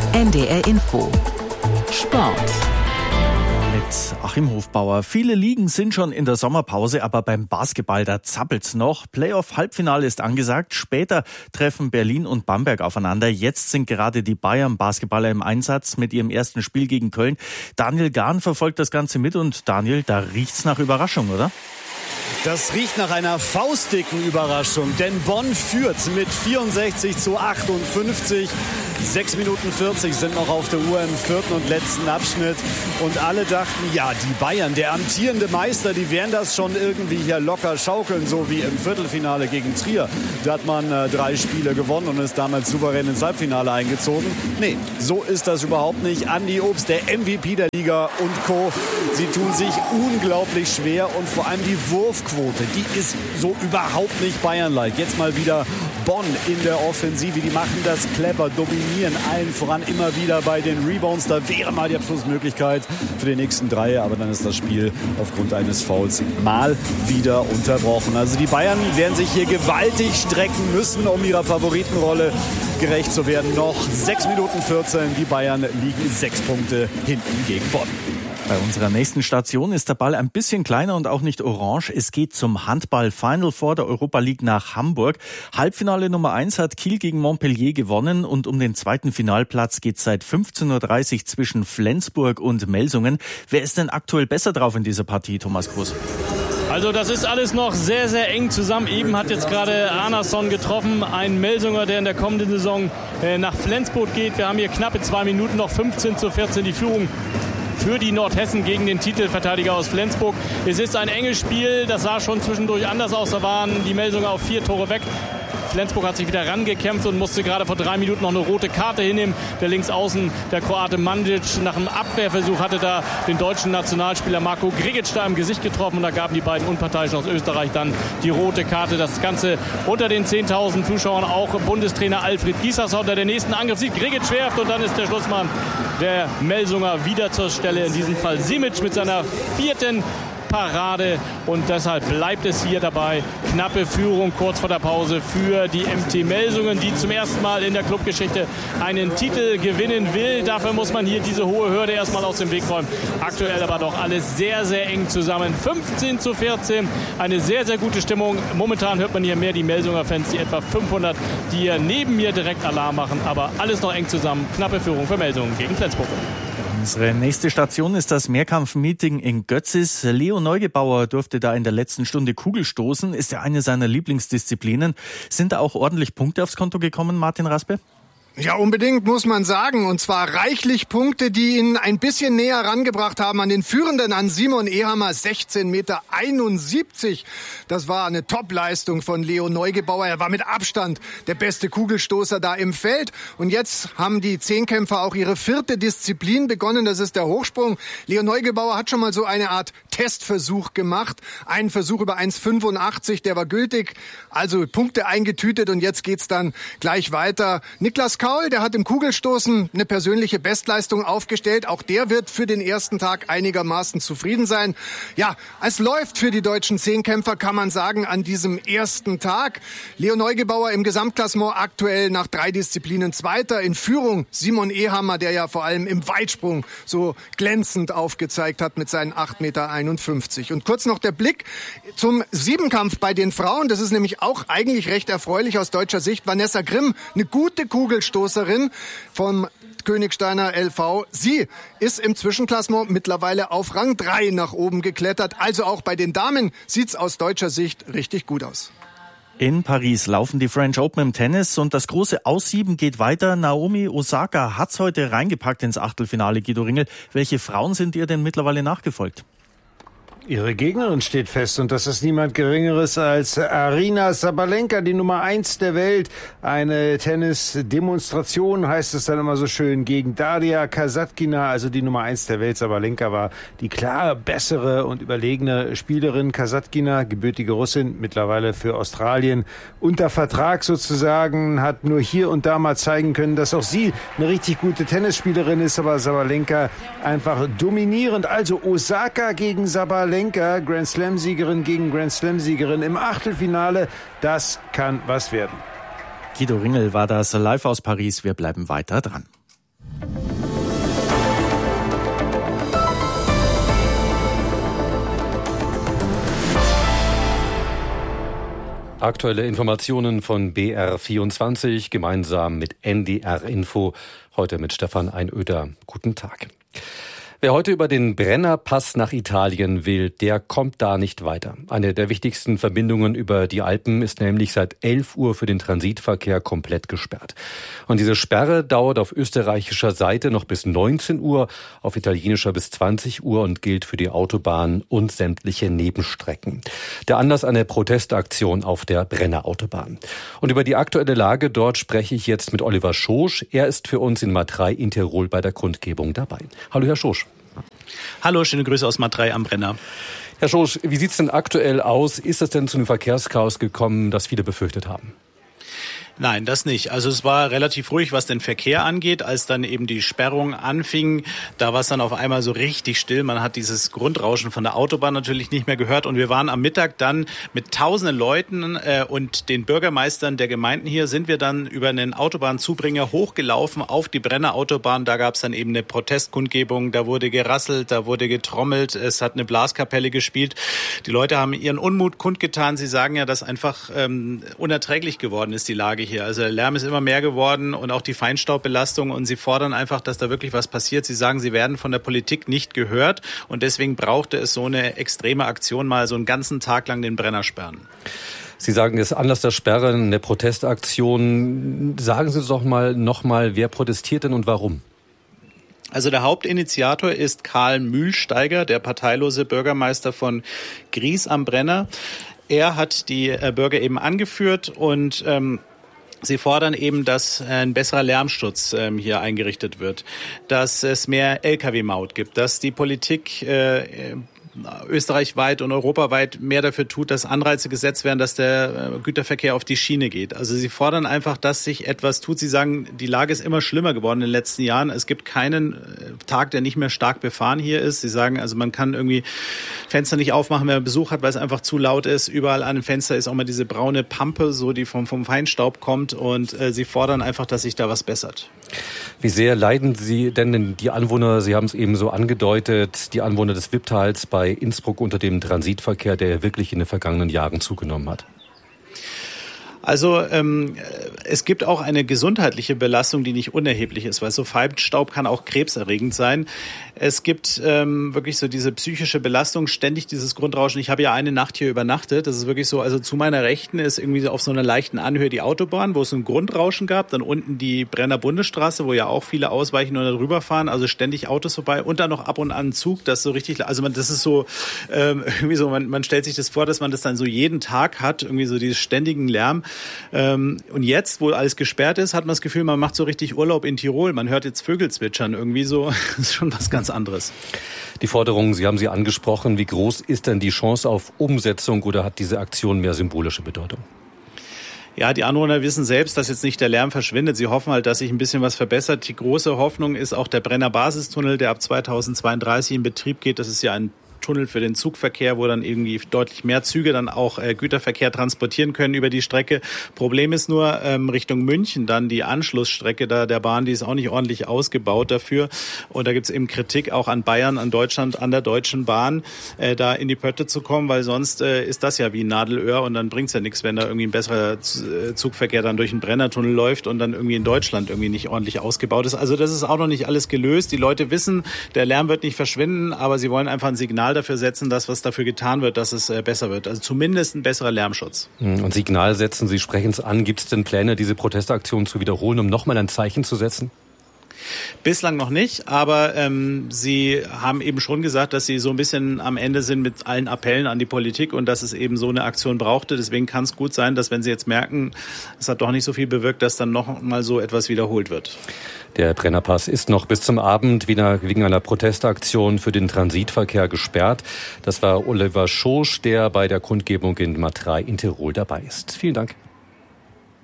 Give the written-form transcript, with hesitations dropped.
NDR Info. Sport. Mit Achim Hofbauer. Viele Ligen sind schon in der Sommerpause, aber beim Basketball, da zappelt's noch. Playoff-Halbfinale ist angesagt. Später treffen Berlin und Bamberg aufeinander. Jetzt sind gerade die Bayern-Basketballer im Einsatz mit ihrem ersten Spiel gegen Köln. Daniel Gahn verfolgt das Ganze mit und Daniel, da riecht's nach Überraschung, oder? Das riecht nach einer faustdicken Überraschung, denn Bonn führt mit 64-58. 6 Minuten 40 sind noch auf der Uhr im vierten und letzten Abschnitt. Und alle dachten, ja, die Bayern, der amtierende Meister, die werden das schon irgendwie hier locker schaukeln, so wie im Viertelfinale gegen Trier. Da hat man 3 Spiele gewonnen und ist damals souverän ins Halbfinale eingezogen. Nee, so ist das überhaupt nicht. Andi Obst, der MVP der Liga und Co., sie tun sich unglaublich schwer und vor allem die Wurfquote, die ist so überhaupt nicht Bayern-like. Jetzt mal wieder Bonn in der Offensive, die machen das clever, dominieren allen voran immer wieder bei den Rebounds. Da wäre mal die Abschlussmöglichkeit für die nächsten 3, aber dann ist das Spiel aufgrund eines Fouls mal wieder unterbrochen. Also die Bayern werden sich hier gewaltig strecken müssen, um ihrer Favoritenrolle gerecht zu werden. Noch 6 Minuten 14, die Bayern liegen 6 Punkte hinten gegen Bonn. Bei unserer nächsten Station ist der Ball ein bisschen kleiner und auch nicht orange. Es geht zum Handball-Final Four der Europa League nach Hamburg. Halbfinale Nummer 1 hat Kiel gegen Montpellier gewonnen und um den zweiten Finalplatz geht es seit 15.30 Uhr zwischen Flensburg und Melsungen. Wer ist denn aktuell besser drauf in dieser Partie, Thomas Groß? Also das ist alles noch sehr, sehr eng zusammen. Eben hat jetzt gerade Arnason getroffen, ein Melsunger, der in der kommenden Saison nach Flensburg geht. Wir haben hier knappe 2 Minuten, noch 15-14 die Führung für die Nordhessen gegen den Titelverteidiger aus Flensburg. Es ist ein enges Spiel, das sah schon zwischendurch anders aus. Da waren die Melsunger auf 4 Tore weg. Flensburg hat sich wieder rangekämpft und musste gerade vor 3 Minuten noch eine rote Karte hinnehmen. Der Linksaußen, der Kroate Mandic, nach einem Abwehrversuch hatte da den deutschen Nationalspieler Marko Grigic da im Gesicht getroffen. Und da gaben die beiden Unparteiischen aus Österreich dann die rote Karte. Das Ganze unter den 10.000 Zuschauern. Auch Bundestrainer Alfred Giesers, der nächsten Angriff sieht. Grigic werft und dann ist der Schlussmann der Melsunger wieder zur Stelle. In diesem Fall Simic mit seiner 4. Parade und deshalb bleibt es hier dabei. Knappe Führung kurz vor der Pause für die MT Melsungen, die zum ersten Mal in der Clubgeschichte einen Titel gewinnen will. Dafür muss man hier diese hohe Hürde erstmal aus dem Weg räumen. Aktuell aber doch alles sehr, sehr eng zusammen. 15-14, eine sehr, sehr gute Stimmung. Momentan hört man hier mehr die Melsunger Fans, die etwa 500, die hier neben mir direkt Alarm machen. Aber alles noch eng zusammen. Knappe Führung für Melsungen gegen Flensburg. Unsere nächste Station ist das Mehrkampf-Meeting in Götzis. Leo Neugebauer durfte da in der letzten Stunde Kugel stoßen. Ist ja eine seiner Lieblingsdisziplinen. Sind da auch ordentlich Punkte aufs Konto gekommen, Martin Raspe? Ja, unbedingt, muss man sagen. Und zwar reichlich Punkte, die ihn ein bisschen näher rangebracht haben an den Führenden, an Simon Ehammer, 16,71 Meter. Das war eine Top-Leistung von Leo Neugebauer. Er war mit Abstand der beste Kugelstoßer da im Feld. Und jetzt haben die Zehnkämpfer auch ihre 4. Disziplin begonnen. Das ist der Hochsprung. Leo Neugebauer hat schon mal so eine Art Testversuch gemacht. Einen Versuch über 1,85, der war gültig. Also Punkte eingetütet und jetzt geht's dann gleich weiter. Niklas Kaul, der hat im Kugelstoßen eine persönliche Bestleistung aufgestellt. Auch der wird für den ersten Tag einigermaßen zufrieden sein. Ja, es läuft für die deutschen Zehnkämpfer, kann man sagen, an diesem ersten Tag. Leo Neugebauer im Gesamtklassement aktuell nach 3 Disziplinen Zweiter. In Führung Simon Ehammer, der ja vor allem im Weitsprung so glänzend aufgezeigt hat mit seinen 8,51 Meter. Und kurz noch der Blick zum Siebenkampf bei den Frauen. Das ist nämlich auch eigentlich recht erfreulich aus deutscher Sicht. Vanessa Grimm, eine gute Kugelstoßerin vom Königsteiner LV. Sie ist im Zwischenklassement mittlerweile auf Rang 3 nach oben geklettert. Also auch bei den Damen sieht's aus deutscher Sicht richtig gut aus. In Paris laufen die French Open im Tennis und das große Aussieben geht weiter. Naomi Osaka hat's heute reingepackt ins Achtelfinale. Guido Ringel, welche Frauen sind ihr denn mittlerweile nachgefolgt? Ihre Gegnerin steht fest und das ist niemand Geringeres als Aryna Sabalenka, die Nummer 1 der Welt. Eine Tennis-Demonstration heißt es dann immer so schön gegen Daria Kasatkina, also die Nummer 1 der Welt. Sabalenka war die klar bessere und überlegene Spielerin. Kasatkina, gebürtige Russin, mittlerweile für Australien unter Vertrag sozusagen, hat nur hier und da mal zeigen können, dass auch sie eine richtig gute Tennisspielerin ist, aber Sabalenka einfach dominierend. Also Osaka gegen Sabalenka. Grand Slam-Siegerin gegen Grand Slam-Siegerin im Achtelfinale. Das kann was werden. Guido Ringel war das live aus Paris. Wir bleiben weiter dran. Aktuelle Informationen von BR24 gemeinsam mit NDR Info. Heute mit Stefan Einöder. Guten Tag. Wer heute über den Brennerpass nach Italien will, der kommt da nicht weiter. Eine der wichtigsten Verbindungen über die Alpen ist nämlich seit 11 Uhr für den Transitverkehr komplett gesperrt. Und diese Sperre dauert auf österreichischer Seite noch bis 19 Uhr, auf italienischer bis 20 Uhr und gilt für die Autobahn und sämtliche Nebenstrecken. Der Anlass einer Protestaktion auf der Brennerautobahn. Und über die aktuelle Lage dort spreche ich jetzt mit Oliver Schosch. Er ist für uns in Matrei in Tirol bei der Kundgebung dabei. Hallo, Herr Schosch. Hallo, schöne Grüße aus Matrei am Brenner. Herr Schosch, wie sieht es denn aktuell aus? Ist es denn zu einem Verkehrschaos gekommen, das viele befürchtet haben? Nein, das nicht. Also es war relativ ruhig, was den Verkehr angeht. Als dann eben die Sperrung anfing, da war es dann auf einmal so richtig still. Man hat dieses Grundrauschen von der Autobahn natürlich nicht mehr gehört. Und wir waren am Mittag dann mit tausenden Leuten und den Bürgermeistern der Gemeinden hier, sind wir dann über einen Autobahnzubringer hochgelaufen auf die Brennerautobahn. Da gab es dann eben eine Protestkundgebung. Da wurde gerasselt, da wurde getrommelt. Es hat eine Blaskapelle gespielt. Die Leute haben ihren Unmut kundgetan. Sie sagen ja, dass einfach unerträglich geworden ist, die Lage hier. Also der Lärm ist immer mehr geworden und auch die Feinstaubbelastung, und sie fordern einfach, dass da wirklich was passiert. Sie sagen, sie werden von der Politik nicht gehört, und deswegen brauchte es so eine extreme Aktion, mal so einen ganzen Tag lang den Brenner sperren. Sie sagen, es ist Anlass der Sperre eine Protestaktion. Sagen Sie doch noch mal, wer protestiert denn und warum? Also der Hauptinitiator ist Karl Mühlsteiger, der parteilose Bürgermeister von Gries am Brenner. Er hat die Bürger eben angeführt und sie fordern eben, dass ein besserer Lärmschutz hier eingerichtet wird, dass es mehr Lkw-Maut gibt, dass die Politik österreichweit und europaweit mehr dafür tut, dass Anreize gesetzt werden, dass der Güterverkehr auf die Schiene geht. Also sie fordern einfach, dass sich etwas tut. Sie sagen, die Lage ist immer schlimmer geworden in den letzten Jahren. Es gibt keinen Tag, der nicht mehr stark befahren hier ist. Sie sagen, also man kann irgendwie Fenster nicht aufmachen, wenn man Besuch hat, weil es einfach zu laut ist. Überall an dem Fenster ist auch mal diese braune Pampe, so die vom Feinstaub kommt, und sie fordern einfach, dass sich da was bessert. Wie sehr leiden Sie denn die Anwohner, Sie haben es eben so angedeutet, die Anwohner des Wipptals bei Innsbruck unter dem Transitverkehr, der ja wirklich in den vergangenen Jahren zugenommen hat? Also es gibt auch eine gesundheitliche Belastung, die nicht unerheblich ist, weil so Feinstaub kann auch krebserregend sein. Es gibt wirklich so diese psychische Belastung, ständig dieses Grundrauschen. Ich habe ja eine Nacht hier übernachtet. Das ist wirklich so, also zu meiner Rechten ist irgendwie auf so einer leichten Anhöhe die Autobahn, wo es ein Grundrauschen gab. Dann unten die Brenner Bundesstraße, wo ja auch viele ausweichen und darüber fahren. Also ständig Autos vorbei und dann noch ab und an ein Zug, das so richtig, also das ist so irgendwie so, man stellt sich das vor, dass man das dann so jeden Tag hat, irgendwie so dieses ständigen Lärm. Und jetzt, wo alles gesperrt ist, hat man das Gefühl, man macht so richtig Urlaub in Tirol. Man hört jetzt Vögel zwitschern, irgendwie so. Das ist schon was ganz anderes. Die Forderungen, Sie haben sie angesprochen. Wie groß ist denn die Chance auf Umsetzung, oder hat diese Aktion mehr symbolische Bedeutung? Ja, die Anwohner wissen selbst, dass jetzt nicht der Lärm verschwindet. Sie hoffen halt, dass sich ein bisschen was verbessert. Die große Hoffnung ist auch der Brenner Basistunnel, der ab 2032 in Betrieb geht. Das ist ja ein Tunnel für den Zugverkehr, wo dann irgendwie deutlich mehr Züge dann auch Güterverkehr transportieren können über die Strecke. Problem ist nur Richtung München dann die Anschlussstrecke da der Bahn, die ist auch nicht ordentlich ausgebaut dafür. Und da gibt es eben Kritik auch an Bayern, an Deutschland, an der Deutschen Bahn, da in die Pötte zu kommen, weil sonst ist das ja wie ein Nadelöhr, und dann bringt's ja nichts, wenn da irgendwie ein besserer Zugverkehr dann durch den Brennertunnel läuft und dann irgendwie in Deutschland irgendwie nicht ordentlich ausgebaut ist. Also das ist auch noch nicht alles gelöst. Die Leute wissen, der Lärm wird nicht verschwinden, aber sie wollen einfach ein Signal dafür setzen, dass was dafür getan wird, dass es besser wird. Also zumindest ein besserer Lärmschutz. Und Signal setzen, Sie sprechen es an. Gibt es denn Pläne, diese Protestaktion zu wiederholen, um nochmal ein Zeichen zu setzen? Bislang noch nicht, aber Sie haben eben schon gesagt, dass Sie so ein bisschen am Ende sind mit allen Appellen an die Politik und dass es eben so eine Aktion brauchte. Deswegen kann es gut sein, dass wenn Sie jetzt merken, es hat doch nicht so viel bewirkt, dass dann noch mal so etwas wiederholt wird. Der Brennerpass ist noch bis zum Abend wieder wegen einer Protestaktion für den Transitverkehr gesperrt. Das war Oliver Schosch, der bei der Kundgebung in Matrei in Tirol dabei ist. Vielen Dank.